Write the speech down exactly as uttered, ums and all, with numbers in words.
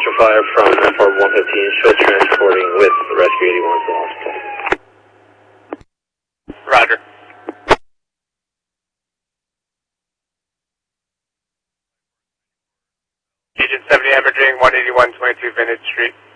for fire from Airport one fifteen, show transporting with the Rescue eighty-one to the hospital. Roger. Agent seventy averaging one eighty-one twenty-two Vintage Street.